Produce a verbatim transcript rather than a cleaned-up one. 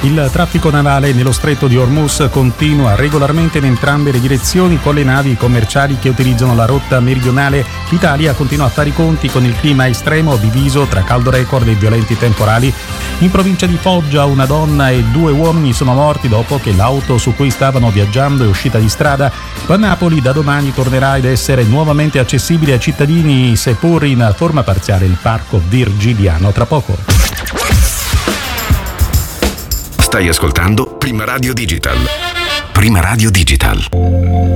Il traffico navale nello stretto di Hormuz continua regolarmente in entrambe le direzioni con le navi commerciali che utilizzano la rotta meridionale. L'Italia continua a fare i conti con il clima estremo diviso tra caldo record e violenti temporali. In provincia di Foggia una donna e due uomini sono morti dopo che l'auto su cui stavano viaggiando è uscita di strada. A Napoli da domani tornerà ad essere nuovamente accessibile ai cittadini, seppur in forma parziale, il parco Virgiliano. Tra poco. Stai ascoltando Prima Radio Digital. Prima Radio Digital.